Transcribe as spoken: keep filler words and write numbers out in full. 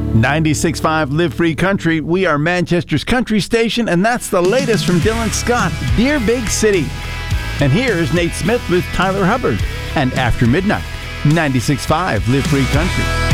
ninety-six point five Live Free Country. We are Manchester's country station, and that's the latest from Dylan Scott, Dear Big City. And here's Nate Smith with Tyler Hubbard. And After Midnight, ninety-six point five Live Free Country.